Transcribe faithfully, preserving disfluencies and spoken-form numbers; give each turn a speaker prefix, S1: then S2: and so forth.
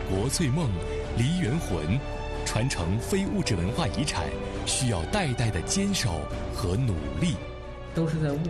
S1: 国粹梦、梨园魂，传承非物质文化遗产需要代代的坚守和努力。
S2: 都是在物